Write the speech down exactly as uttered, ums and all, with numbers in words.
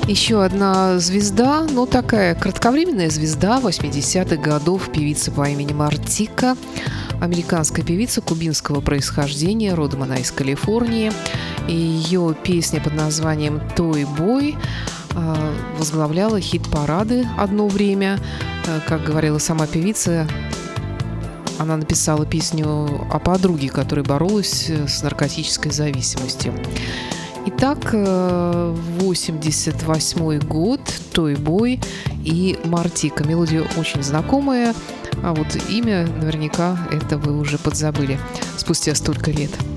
Еще одна звезда, ну такая кратковременная звезда восьмидесятых годов, певица по имени Мартика, американская певица кубинского происхождения, родом она из Калифорнии. И ее песня под названием «Той Бой» возглавляла хит-парады одно время. Как говорила сама певица, она написала песню о подруге, которая боролась с наркотической зависимостью. Итак, восемьдесят восьмой год, «Той Бой» и Мартика. Мелодия очень знакомая, а вот имя наверняка это вы уже подзабыли спустя столько лет.